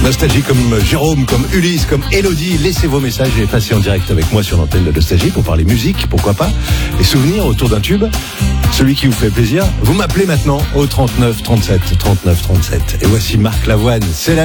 Nostalgie comme Jérôme, comme Ulysse, comme Elodie. Laissez vos messages et passez en direct avec moi sur l'antenne de Nostalgie pour parler musique, pourquoi pas, et souvenirs autour d'un tube. Celui qui vous fait plaisir. Vous m'appelez maintenant au 39 37 39 37. Et voici Marc Lavoine. C'est la